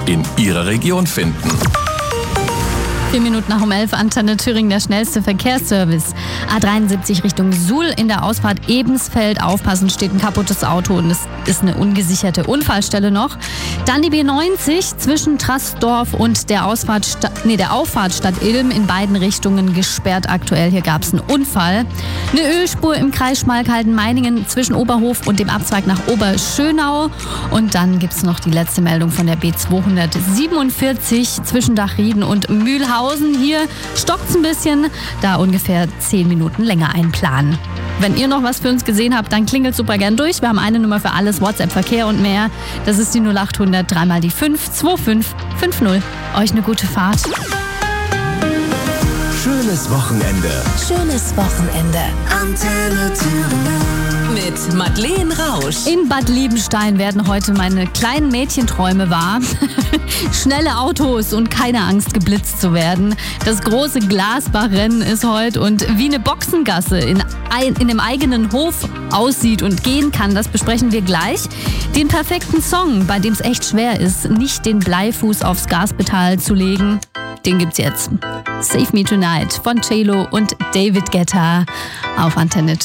in Ihrer Region finden. 4 Minuten nach 11, Antenne Thüringen, der schnellste Verkehrsservice. A73 Richtung Suhl in der Ausfahrt Ebensfeld. Aufpassen, steht ein kaputtes Auto und es ist eine ungesicherte Unfallstelle noch. Dann die B90 zwischen Trassdorf und der Auffahrt Stadt Ilm in beiden Richtungen gesperrt aktuell. Hier gab es einen Unfall. Eine Ölspur im Kreis Schmalkalden-Meiningen zwischen Oberhof und dem Abzweig nach Oberschönau. Und dann gibt es noch die letzte Meldung von der B247 zwischen Dachrieden und Mühlhausen. Hier stockt es ein bisschen, da ungefähr 10 Minuten länger einplanen. Wenn ihr noch was für uns gesehen habt, dann klingelt super gern durch. Wir haben eine Nummer für alles, WhatsApp, Verkehr und mehr. Das ist die 0800 3 mal die 5 2550. Euch eine gute Fahrt. Schönes Wochenende. Schönes Wochenende. Antenne Thüringen. Mit Madeleine Rausch. In Bad Liebenstein werden heute meine kleinen Mädchenträume wahr. Schnelle Autos und keine Angst, geblitzt zu werden. Das große Glasbachrennen ist heute und wie eine Boxengasse in dem eigenen Hof aussieht und gehen kann, das besprechen wir gleich. Den perfekten Song, bei dem es echt schwer ist, nicht den Bleifuß aufs Gaspedal zu legen, den gibt's jetzt. Save Me Tonight von J-Lo und David Guetta auf Antenne Thüringen.